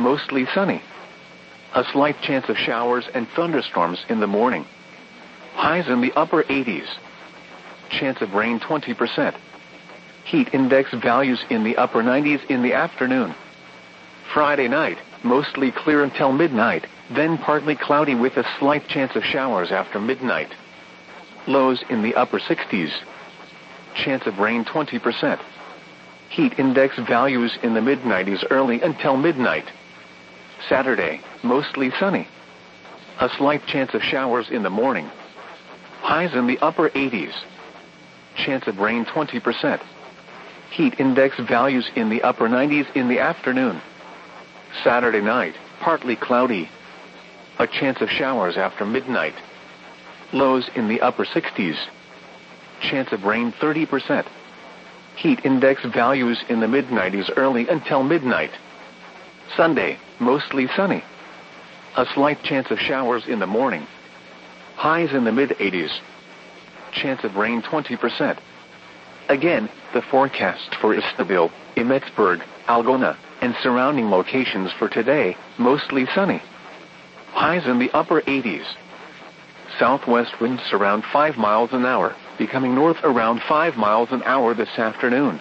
mostly sunny. A slight chance of showers and thunderstorms in the morning. Highs in the upper 80s. Chance of rain 20%. Heat index values in the upper 90s in the afternoon. Friday night, mostly clear until midnight, then partly cloudy with a slight chance of showers after midnight. Lows in the upper 60s. Chance of rain 20%. Heat index values in the mid-90s early until midnight. Saturday, mostly sunny. A slight chance of showers in the morning. Highs in the upper 80s. Chance of rain 20%. Heat index values in the upper 90s in the afternoon. Saturday night, partly cloudy. A chance of showers after midnight. Lows in the upper 60s. Chance of rain 30%. Heat index values in the mid-90s early until midnight. Sunday, mostly sunny. A slight chance of showers in the morning. Highs in the mid-80s. Chance of rain 20%. Again, the forecast for Istanbul, Imetsburg, Algona, and surrounding locations for today, mostly sunny. Highs in the upper 80s. Southwest winds around 5 miles an hour, becoming north around 5 miles an hour this afternoon.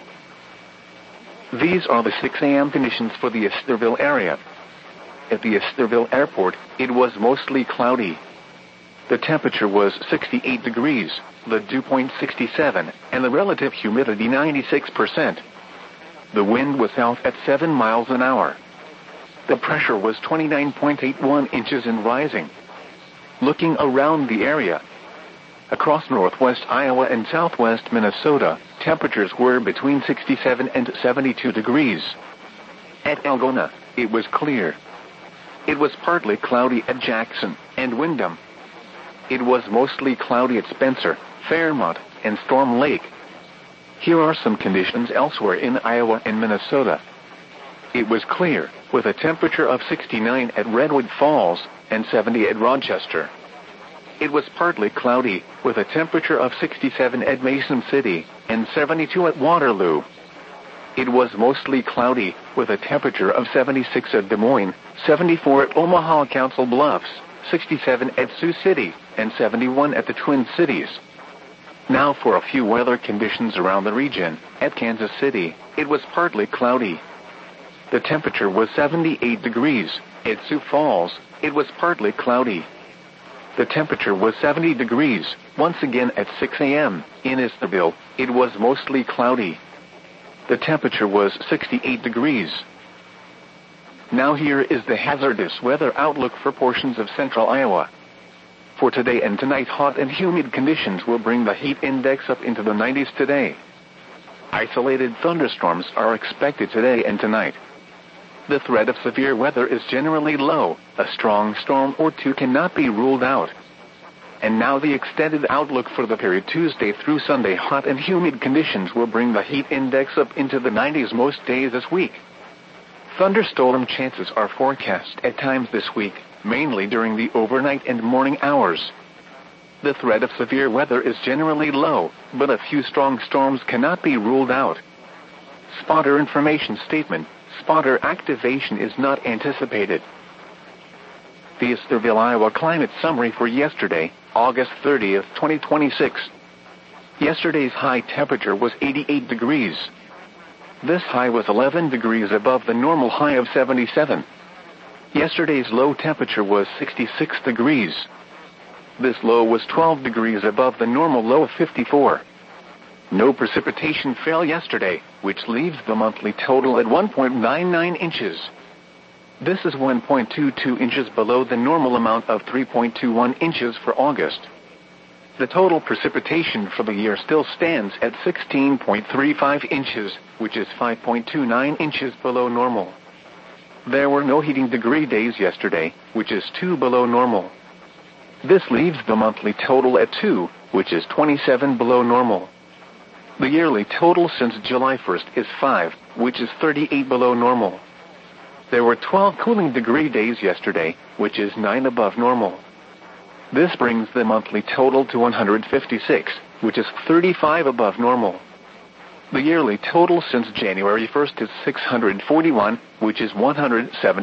These are the 6 a.m. conditions for the Istanbul area. At the Istanbul airport, it was mostly cloudy. The temperature was 68 degrees, the dew point 67, and the relative humidity 96%. The wind was south at 7 miles an hour. The pressure was 29.81 inches and rising. Looking around the area, across northwest Iowa and southwest Minnesota, temperatures were between 67 and 72 degrees. At Algona, it was clear. It was partly cloudy at Jackson and Windham. It was mostly cloudy at Spencer, Fairmont, and Storm Lake. Here are some conditions elsewhere in Iowa and Minnesota. It was clear, with a temperature of 69 at Redwood Falls and 70 at Rochester. It was partly cloudy, with a temperature of 67 at Mason City and 72 at Waterloo. It was mostly cloudy, with a temperature of 76 at Des Moines, 74 at Omaha Council Bluffs, 67 at Sioux City, and 71 at the Twin Cities. Now for a few weather conditions around the region. At Kansas City, it was partly cloudy. The temperature was 78 degrees. At Sioux Falls, it was partly cloudy. The temperature was 70 degrees. Once again at 6 a.m. in Istanbul, it was mostly cloudy. The temperature was 68 degrees. Now here is the hazardous weather outlook for portions of central Iowa. For today and tonight, hot and humid conditions will bring the heat index up into the 90s today. Isolated thunderstorms are expected today and tonight. The threat of severe weather is generally low. A strong storm or two cannot be ruled out. And now the extended outlook for the period Tuesday through Sunday. Hot and humid conditions will bring the heat index up into the 90s most days this week. Thunderstorm chances are forecast at times this week, mainly during the overnight and morning hours. The threat of severe weather is generally low, but a few strong storms cannot be ruled out. Spotter information statement: spotter activation is not anticipated. The Istanbul, Iowa climate summary for yesterday, August 30th, 2026. Yesterday's high temperature was 88 degrees. This high was 11 degrees above the normal high of 77. Yesterday's low temperature was 66 degrees. This low was 12 degrees above the normal low of 54. No precipitation fell yesterday, which leaves the monthly total at 1.99 inches. This is 1.22 inches below the normal amount of 3.21 inches for August. The total precipitation for the year still stands at 16.35 inches, which is 5.29 inches below normal. There were no heating degree days yesterday, which is 2 below normal. This leaves the monthly total at 2, which is 27 below normal. The yearly total since July 1st is 5, which is 38 below normal. There were 12 cooling degree days yesterday, which is 9 above normal. This brings the monthly total to 156, which is 35 above normal. The yearly total since January 1st is 641, which is 107.